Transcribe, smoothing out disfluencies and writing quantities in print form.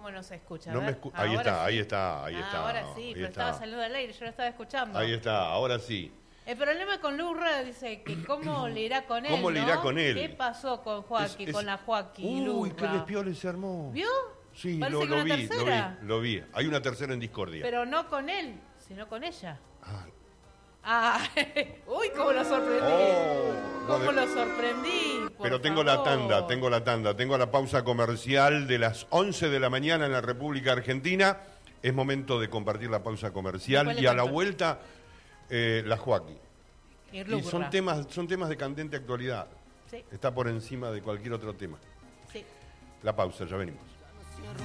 ¿Cómo no se escucha? No me ahí está, ahí está, ahí está. Ahora sí, pero estaba saliendo al aire, yo lo estaba escuchando. Ahí está, ahora sí. El problema con Lurra dice que cómo le irá con él, ¿Cómo le irá con él? ¿Qué pasó con Joaquín, con la Joaquín Uy, Lurra? qué despiole se armó. ¿Vio? Sí, Parece lo que vi, una tercera. lo vi. Hay una tercera en discordia. Pero no con él, sino con ella. Ah, Uy, cómo lo sorprendí. Cómo lo sorprendí. Pero tengo la tanda. Tengo la pausa comercial de las 11 de la mañana en la República Argentina. Es momento de compartir la pausa comercial y a la vuelta la Joaquín. Y son temas de candente actualidad. Sí. Está por encima de cualquier otro tema. Sí. La pausa, ya venimos.